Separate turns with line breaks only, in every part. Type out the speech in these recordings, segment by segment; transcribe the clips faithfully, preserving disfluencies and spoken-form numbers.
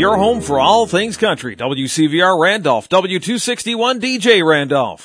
your home for all things country. W C V R Randolph, W two sixty-one D J Randolph.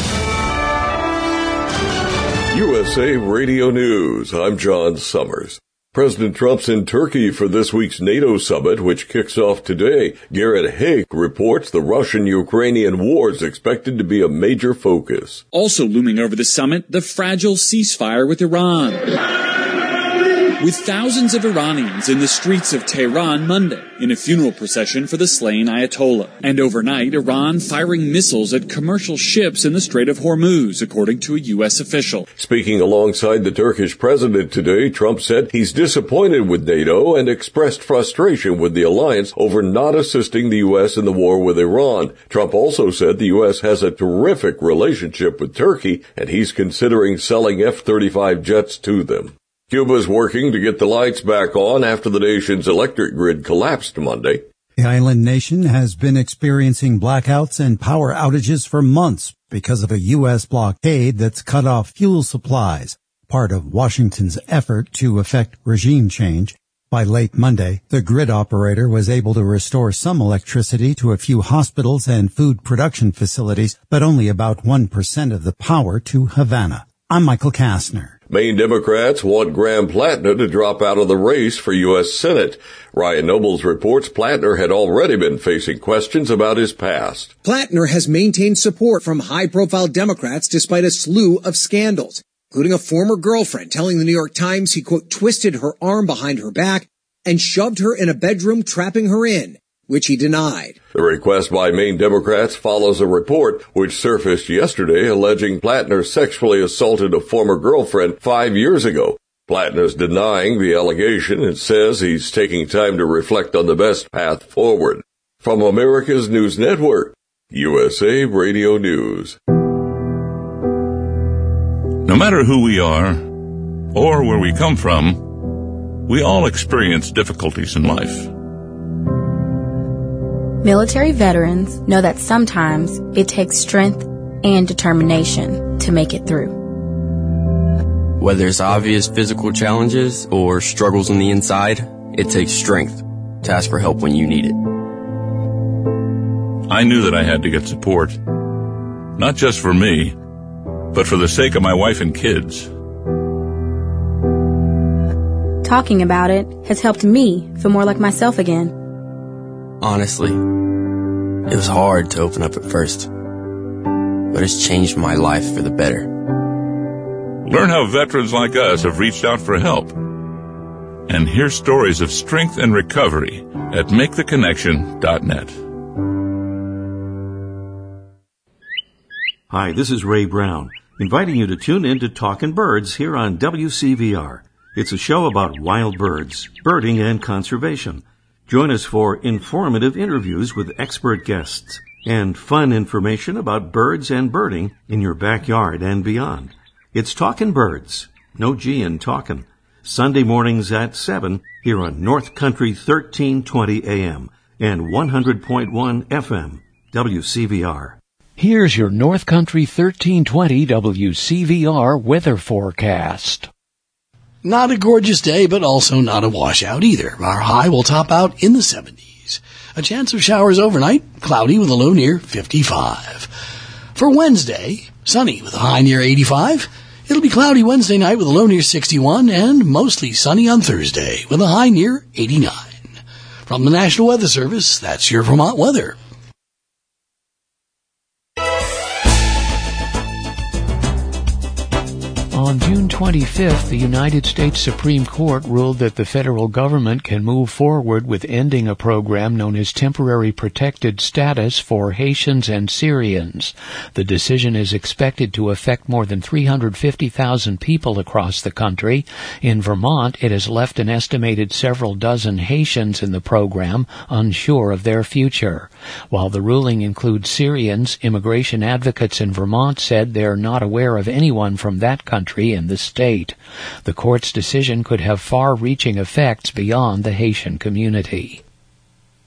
U S A Radio News. I'm John Summers. President Trump's in Turkey for this week's NATO summit, which kicks off today. Garrett Haake reports the Russian-Ukrainian war is expected to be a major focus.
Also looming over the summit, the fragile ceasefire with Iran. With thousands of Iranians in the streets of Tehran Monday in a funeral procession for the slain Ayatollah. And overnight, Iran firing missiles at commercial ships in the Strait of Hormuz, according to a U S official.
Speaking alongside the Turkish president today, Trump said he's disappointed with NATO and expressed frustration with the alliance over not assisting the U S in the war with Iran. Trump also said the U S has a terrific relationship with Turkey, and he's considering selling F thirty-five jets to them. Cuba's working to get the lights back on after the nation's electric grid collapsed Monday.
The island nation has been experiencing blackouts and power outages for months because of a U S blockade that's cut off fuel supplies, part of Washington's effort to effect regime change. By late Monday, the grid operator was able to restore some electricity to a few hospitals and food production facilities, but only about one percent of the power to Havana. I'm Michael Kastner.
Maine Democrats want Graham Plattner to drop out of the race for U S Senate. Ryan Nobles reports Plattner had already been facing questions about his past.
Plattner has maintained support from high-profile Democrats despite a slew of scandals, including a former girlfriend telling the New York Times he, quote, twisted her arm behind her back and shoved her in a bedroom, trapping her in, which he denied.
The request by Maine Democrats follows a report which surfaced yesterday alleging Plattner sexually assaulted a former girlfriend five years ago. Plattner's denying the allegation and says he's taking time to reflect on the best path forward. From America's News Network, U S A Radio News.
No matter who we are or where we come from, we all experience difficulties in life.
Military veterans know that sometimes it takes strength and determination to make it through.
Whether it's obvious physical challenges or struggles on the inside, it takes strength to ask for help when you need it.
I knew that I had to get support, not just for me, but for the sake of my wife and kids.
Talking about it has helped me feel more like myself again.
Honestly, it was hard to open up at first, but it's changed my life for the better.
Learn how veterans like us have reached out for help, and hear stories of strength and recovery at make the connection dot net.
Hi, this is Ray Brown, inviting you to tune in to Talkin' Birds here on W C V R. It's a show about wild birds, birding, and conservation. Join us for informative interviews with expert guests and fun information about birds and birding in your backyard and beyond. It's Talkin' Birds, no G in Talkin', Sunday mornings at seven here on North Country thirteen twenty A M and one hundred point one F M, W C V R.
Here's your North Country thirteen twenty W C V R weather forecast.
Not a gorgeous day, but also not a washout either. Our high will top out in the seventies. A chance of showers overnight, cloudy with a low near fifty-five. For Wednesday, sunny with a high near eighty-five. It'll be cloudy Wednesday night with a low near sixty-one, and mostly sunny on Thursday with a high near eighty-nine. From the National Weather Service, that's your Vermont weather.
On June twenty-fifth, the United States Supreme Court ruled that the federal government can move forward with ending a program known as Temporary Protected Status for Haitians and Syrians. The decision is expected to affect more than three hundred fifty thousand people across the country. In Vermont, it has left an estimated several dozen Haitians in the program unsure of their future. While the ruling includes Syrians, immigration advocates in Vermont said they're not aware of anyone from that country in the state. The court's decision could have far-reaching effects beyond the Haitian community.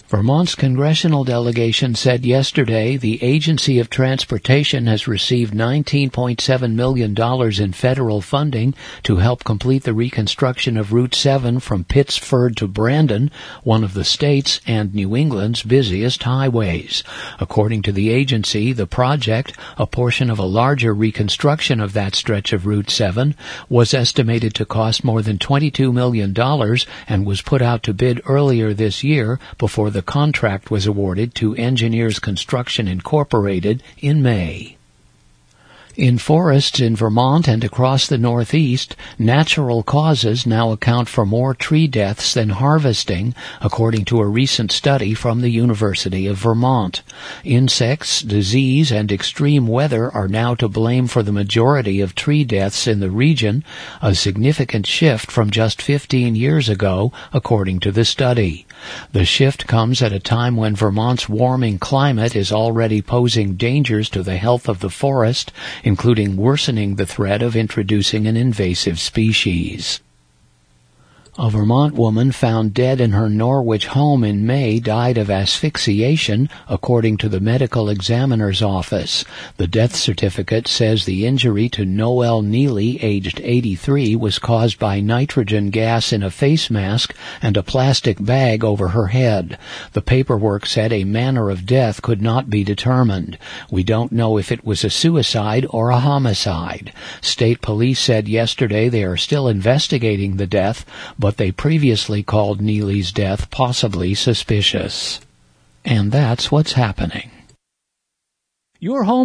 Vermont's congressional delegation said yesterday the Agency of Transportation has received nineteen point seven million dollars in federal funding to help complete the reconstruction of Route seven from Pittsford to Brandon, one of the state's and New England's busiest highways. According to the agency, the project, a portion of a larger reconstruction of that stretch of Route seven, was estimated to cost more than twenty-two million dollars and was put out to bid earlier this year before the The contract was awarded to Engineers Construction Incorporated in May. In forests in Vermont and across the Northeast, natural causes now account for more tree deaths than harvesting, according to a recent study from the University of Vermont. Insects, disease, and extreme weather are now to blame for the majority of tree deaths in the region, a significant shift from just fifteen years ago, according to the study. The shift comes at a time when Vermont's warming climate is already posing dangers to the health of the forest, including worsening the threat of introducing an invasive species. A Vermont woman found dead in her Norwich home in May died of asphyxiation, according to the medical examiner's office. The death certificate says the injury to Noelle Neely, aged eighty-three, was caused by nitrogen gas in a face mask and a plastic bag over her head. The paperwork said a manner of death could not be determined. We don't know if it was a suicide or a homicide. State police said yesterday they are still investigating the death, but they previously called Neely's death possibly suspicious. And that's what's happening. Your home